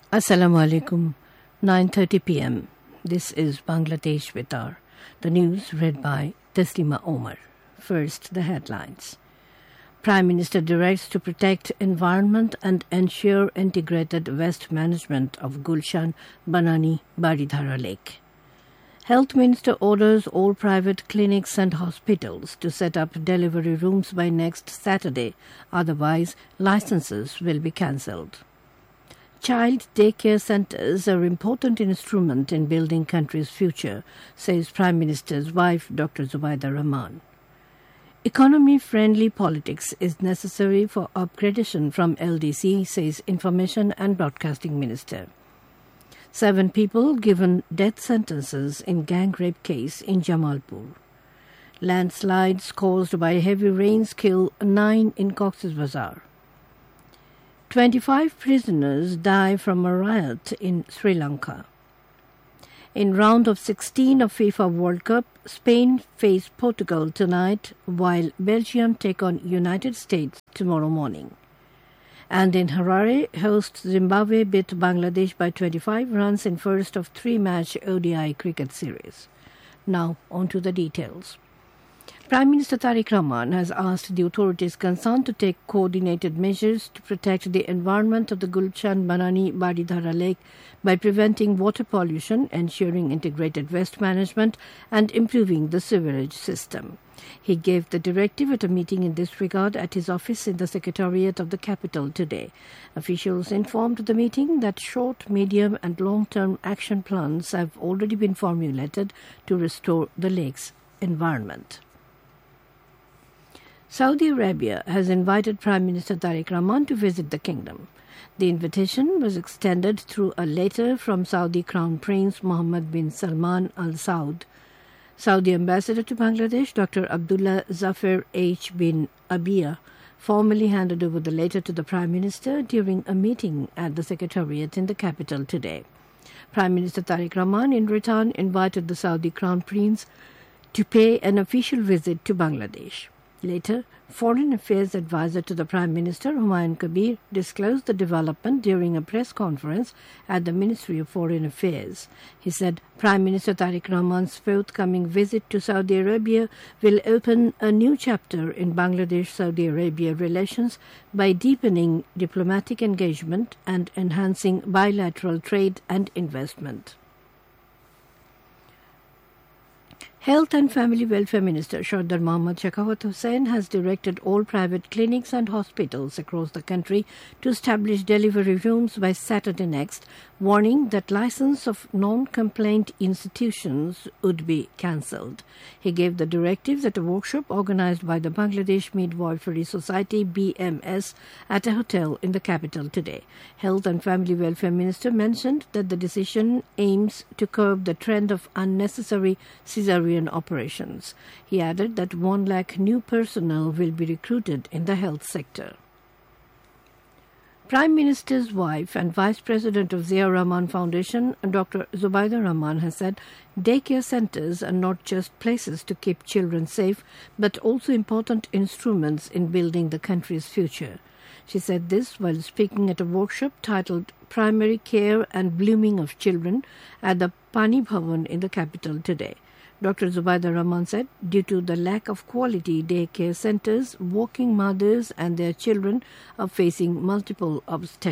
Assalamu alaikum. 9:30 p.m. This is Bangladesh Vitar. The news read by Taslima Omar. First, the headlines. Prime Minister directs to protect environment and ensure integrated waste management of Gulshan Banani Baridhara Lake. Health Minister orders all private clinics and hospitals to set up delivery rooms by next Saturday, otherwise licenses will be cancelled. Child daycare centres are an important instrument in building country's future, says Prime Minister's wife, Dr. Zubaida Rahman. Economy-friendly politics is necessary for upgradation from LDC, says Information and Broadcasting Minister. 7 people given death sentences in gang rape case in Jamalpur. Landslides caused by heavy rains kill 9 in Cox's Bazar. 25 prisoners die from a riot in Sri Lanka. In round of 16 of FIFA World Cup, Spain face Portugal tonight, while Belgium take on United States tomorrow morning. And in Harare, host Zimbabwe beat Bangladesh by 25 runs in first of 3-match ODI cricket series. Now, on to the details. Prime Minister Tariq Rahman has asked the authorities concerned to take coordinated measures to protect the environment of the Gulshan Banani Baridhara Lake by preventing water pollution, ensuring integrated waste management and improving the sewerage system. He gave the directive at a meeting in this regard at his office in the Secretariat of the capital today. Officials informed the meeting that short, medium and long-term action plans have already been formulated to restore the lake's environment. Saudi Arabia has invited Prime Minister Tariq Rahman to visit the kingdom. The invitation was extended through a letter from Saudi Crown Prince Mohammed bin Salman Al Saud. Saudi Ambassador to Bangladesh, Dr. Abdullah Zafar H. bin Abia, formally handed over the letter to the Prime Minister during a meeting at the Secretariat in the capital today. Prime Minister Tariq Rahman, in return, invited the Saudi Crown Prince to pay an official visit to Bangladesh. Later, Foreign Affairs Advisor to the Prime Minister, Humayun Kabir, disclosed the development during a press conference at the Ministry of Foreign Affairs. He said Prime Minister Tariq Rahman's forthcoming visit to Saudi Arabia will open a new chapter in Bangladesh-Saudi Arabia relations by deepening diplomatic engagement and enhancing bilateral trade and investment. Health and Family Welfare Minister Sardar Mohammad Shekhawat Hussain has directed all private clinics and hospitals across the country to establish delivery rooms by Saturday next, warning that license of non-complaint institutions would be cancelled. He gave the directives at a workshop organized by the Bangladesh Midwifery Society BMS at a hotel in the capital today. Health and Family Welfare Minister mentioned that the decision aims to curb the trend of unnecessary cesarean operations. He added that 1 lakh new personnel will be recruited in the health sector. Prime Minister's wife and Vice President of Zia Rahman Foundation, Dr. Zubaida Rahman, has said daycare centres are not just places to keep children safe, but also important instruments in building the country's future. She said this while speaking at a workshop titled Primary Care and Blooming of Children at the Pani Bhavan in the capital today. Dr. Zubaida Rahman said, due to the lack of quality daycare centres, working mothers and their children are facing multiple obstacles.